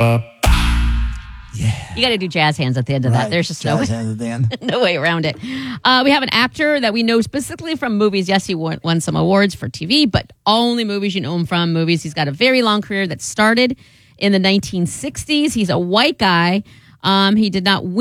Yeah. You got to do jazz hands at the end of that. Right. There's just Jazz hands at the end. no way around it. We have an actor that we know specifically from movies. Yes, he won some awards for TV, but only movies you know him from. Movies. He's got a very long career that started in the 1960s. He's a white guy. He did not win